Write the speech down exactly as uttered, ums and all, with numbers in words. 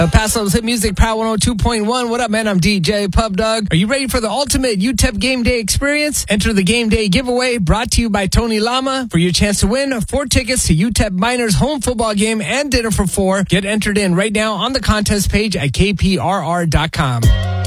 Uh, Paso's Hit Music, Power one oh two point one. What up, man? I'm D J Pub Dog. Are you ready for the ultimate U T E P game day experience? Enter the game day giveaway brought to you by Tony Lama for your chance to win four tickets to U T E P Miners home football game and dinner for four. Get entered in right now on the contest page at K P R R dot com.